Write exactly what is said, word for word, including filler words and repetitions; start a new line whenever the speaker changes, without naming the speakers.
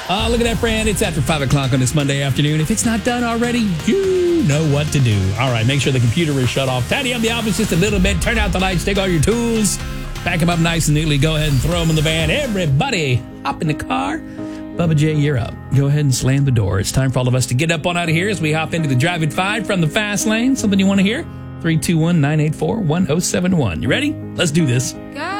Uh, look at that, friend. It's after five o'clock on this Monday afternoon. If it's not done already, you know what to do. All right, make sure the computer is shut off. Tidy up the office just a little bit. Turn out the lights. Take all your tools. Pack them up nice and neatly. Go ahead and throw them in the van. Everybody, hop in the car. Bubba J, you're up. Go ahead and slam the door. It's time for all of us to get up on out of here as we hop into the Drive at five from the fast lane. Something you want to hear? three two one, nine eight four, one oh seven one. You ready? Let's do this.
Go.